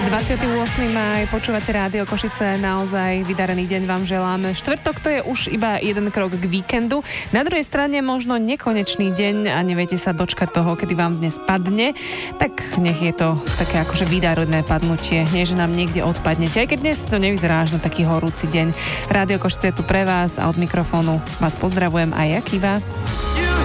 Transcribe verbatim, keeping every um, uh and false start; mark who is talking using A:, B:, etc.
A: dvadsiateho ôsmeho mája počúvate Rádio Košice, naozaj vydarený deň vám želáme. Štvrtok to je už iba jeden krok k víkendu. Na druhej strane možno nekonečný deň a neviete sa dočkať toho, kedy vám dnes padne. Tak nech je to také akože vydarené padnutie, nie že nám niekde odpadnete. Aj keď dnes to nevyzerá až na taký horúci deň. Rádio Košice je tu pre vás a od mikrofónu vás pozdravujem aj ja, Kiva.